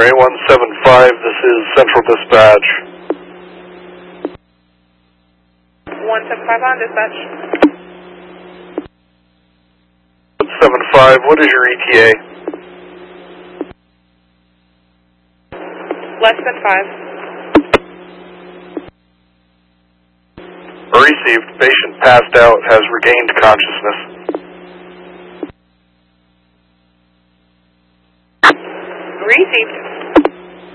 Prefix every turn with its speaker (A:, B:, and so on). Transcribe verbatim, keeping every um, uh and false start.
A: A one seven five, this is Central Dispatch.
B: one seven five on dispatch.
A: seven five, what is your E T A?
B: Less than five.
A: Received. Patient passed out, has regained consciousness.
B: Received.